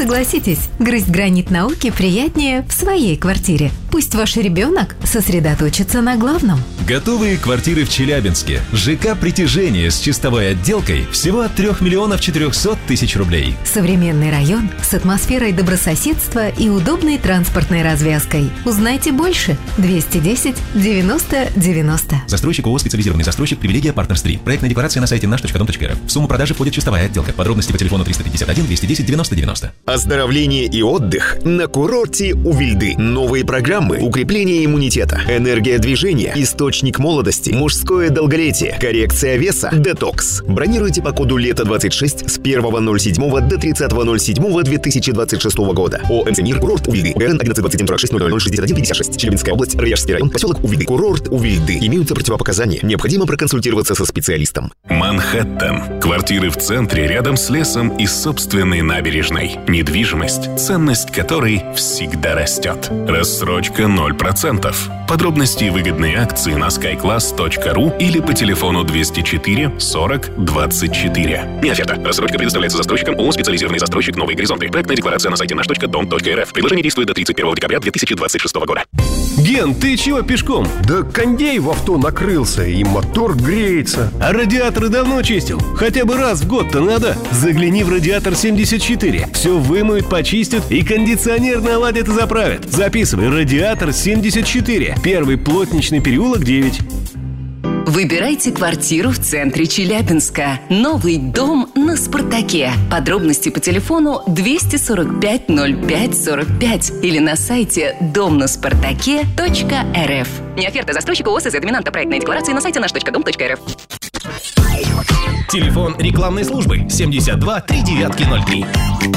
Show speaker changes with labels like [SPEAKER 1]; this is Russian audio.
[SPEAKER 1] Согласитесь, грызть гранит науки приятнее в своей квартире. Пусть ваш ребенок сосредоточится на главном.
[SPEAKER 2] Готовые квартиры в Челябинске. ЖК «Притяжение» с чистовой отделкой всего от 3 миллионов 400 тысяч рублей.
[SPEAKER 1] Современный район с атмосферой добрососедства и удобной транспортной развязкой. Узнайте больше. 210 90 90.
[SPEAKER 2] Застройщик ООО «Специализированный застройщик», привилегия Partners 3. Проектная декларация на сайте наш.дом.рф. В сумму продажи входит чистовая отделка. Подробности по телефону 351 210 90 90.
[SPEAKER 3] Оздоровление и отдых на курорте у Вильды. Новые программы: укрепление иммунитета, энергия движения, источник молодости, мужское долголетие, коррекция веса, детокс. Бронируйте по коду ЛЕТО26 с 1.07 до 30.07.2026 года. ОМС «Мир», курорт у Вильды. ГРН 112746006156. Челябинская область, Рояжский район, поселок у Вильды. Курорт у Вильды. Имеются противопоказания. Необходимо проконсультироваться со специалистом.
[SPEAKER 4] Манхэттен. Квартиры в центре, рядом с лесом и собственной набережной. Недвижимость, ценность которой всегда растет. Рассрочка 0%. Подробности и выгодные акции на skyclass.ru или по телефону 204 40 24. Не оферта. Рассрочка предоставляется застройщикам ООО «Специализированный застройщик Новые горизонты». Проектная декларация на сайте наш.дом.рф. Предложение действует до 31 декабря 2026 года.
[SPEAKER 5] Ген, ты чего пешком?
[SPEAKER 6] Да кондей в авто накрылся, и мотор греется.
[SPEAKER 5] А радиаторы давно чистил? Хотя бы раз в год-то надо. Загляни в «Радиатор 74». Все вымоют, почистят и кондиционер наладят и заправят. Записывай: «Радиатор 74». Первый плотничный переулок, 9.
[SPEAKER 7] Выбирайте квартиру в центре Челябинска. Новый дом на Спартаке. Подробности по телефону 245 05 45 или на сайте домнаспартаке.рф. Не оферта застройщика ООО «СЗ-Доминанта». Проектная декларация на сайте наш.дом.рф.
[SPEAKER 8] Телефон рекламной службы 72 3903.